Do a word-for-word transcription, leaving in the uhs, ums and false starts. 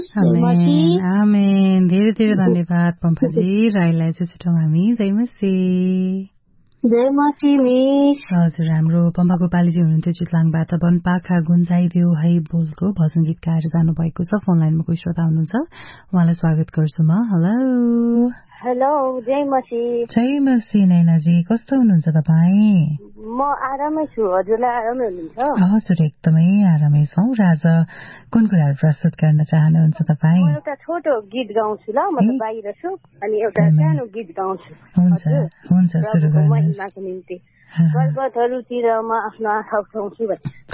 आमेन आमेन धेरै धेरै धन्यवाद पम्फाजी राईलाई चाहिँ छुट्याउँ हामी जय मसी जय मसी मिस हजुर हाम्रो पम्फा गोपालीजी हुनुहुन्थ्यो चितलाङबाट वनपाखा गुन्जाइदेऊ है बोलको भजन गीत गाएर जानुभएको छ फोन लाइनमा कोही श्रोता हुनुहुन्छ उहाँलाई स्वागत गर्छु म हेलो हेलो जय मसी जय मसी नैनाजी कस्तो हुनुहुन्छ तपाईँ म आरामै छु हजुरलाई आरामै हुनुहुन्छ हजुर एकदमै आरामै छौँ र आज कुन कुराहरू प्रस्तुत गर्न चाहनुहुन्छ तपाईँ म एउटा छोटो गीत गाउँछु ल म त बाहिर छु अनि एउटा सानो गीत गाउँछु हुन्छ हुन्छ सुरु गर्नुहोस् महिमाको निम्ति पर्वतहरूतिर म आफ्नो आँखा उठाउँछु